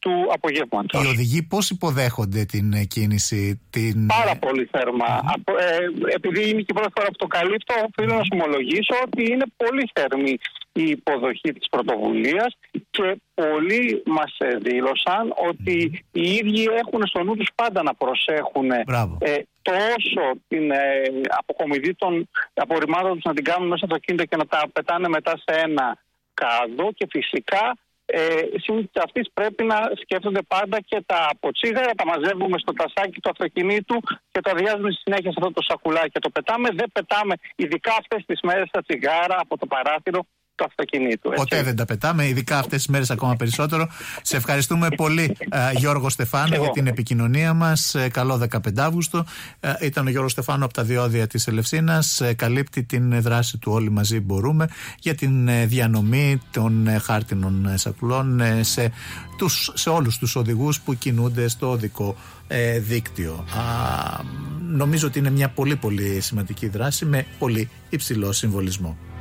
του απογεύματος. Οι οδηγοί πώς υποδέχονται την κίνηση? Πάρα πολύ θερμά. Επειδή είναι και η πρώτη φορά που το καλύπτω, οφείλω να σου ομολογήσω ότι είναι πολύ θερμή η υποδοχή της πρωτοβουλίας και πολλοί μας δήλωσαν ότι οι ίδιοι έχουν στο νου τους πάντα να προσέχουν τόσο την αποκομιδή των απορριμμάτων τους να την κάνουν μέσα στο κίνητο και να τα πετάνε μετά σε ένα κάδο, και φυσικά σύμφωνα αυτής πρέπει να σκέφτονται πάντα και τα αποτσίγαρα, τα μαζεύουμε στο τασάκι του αυτοκινήτου και τα αδειάζουμε στη συνέχεια σε αυτό το σακουλάκι και το πετάμε. Δεν πετάμε ειδικά αυτές τις μέρες τα τσιγάρα από το παράθυρο του αυτοκινήτου. Ποτέ δεν τα πετάμε, ειδικά αυτές τις μέρες ακόμα περισσότερο. Σε ευχαριστούμε πολύ, Γιώργο Στεφάνο, για την επικοινωνία μας. Καλό 15 Αύγουστο. Ήταν ο Γιώργος Στεφάνο από τα Διόδια της Ελευσίνας. Καλύπτει την δράση του Όλοι Μαζί Μπορούμε για την διανομή των χάρτινων σακουλών σε όλους τους οδηγούς που κινούνται στο οδικό δίκτυο. Νομίζω ότι είναι μια πολύ πολύ σημαντική δράση με πολύ υψηλό συμβολισμό.